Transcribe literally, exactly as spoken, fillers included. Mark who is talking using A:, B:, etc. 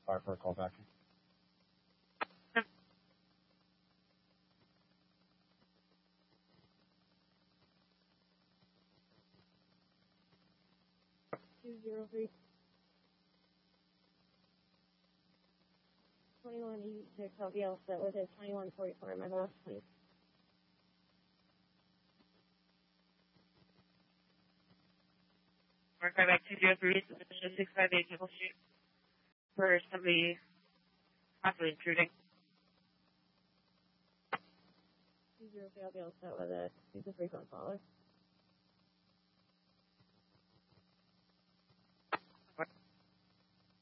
A: five for a call back.
B: two zero three. twenty-one eighty-six, I'll be all set with it. twenty-one forty-four, my boss, please.
C: Mark back two zero three, submission six five eight, Nickel Street, for somebody possibly intruding.
B: two zero three, I'll be all set with it. He's a frequent caller.